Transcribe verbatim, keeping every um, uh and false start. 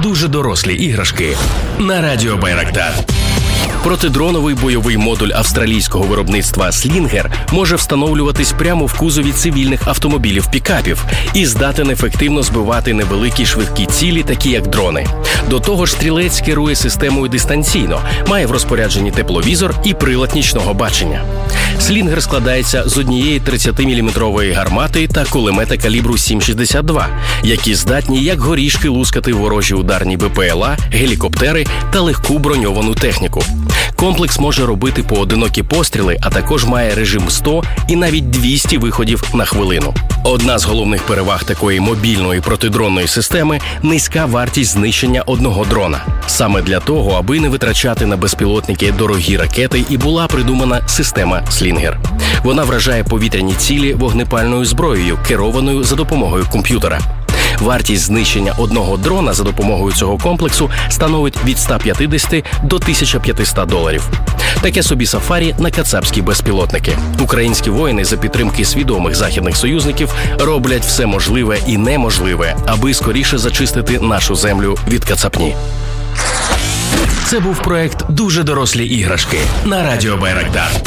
дуже дорослі іграшки на Радіо Байрактар. Протидроновий бойовий модуль австралійського виробництва «Слінгер» може встановлюватись прямо в кузові цивільних автомобілів-пікапів і здатен ефективно збивати невеликі швидкі цілі, такі як дрони. До того ж, стрілець керує системою дистанційно, має в розпорядженні тепловізор і прилад нічного бачення. «Слінгер» складається з однієї тридцятиміліметрової гармати та кулемета калібру сім шістдесят два, які здатні як горішки лускати ворожі ударні БПЛА, гелікоптери та легку броньовану техніку. Комплекс може робити поодинокі постріли, а також має режим сто і навіть двісті виходів на хвилину. Одна з головних переваг такої мобільної протидронної системи – низька вартість знищення одного дрона. Саме для того, аби не витрачати на безпілотники дорогі ракети, і була придумана система «Слінгер». Вона вражає повітряні цілі вогнепальною зброєю, керованою за допомогою комп'ютера. Вартість знищення одного дрона за допомогою цього комплексу становить від ста п'ятдесяти до тисячі п'ятсот доларів. Таке собі сафарі на кацапські безпілотники. Українські воїни за підтримки свідомих західних союзників роблять все можливе і неможливе, аби скоріше зачистити нашу землю від кацапні. Це був проект «Дуже дорослі іграшки» на Радіо Байрактар.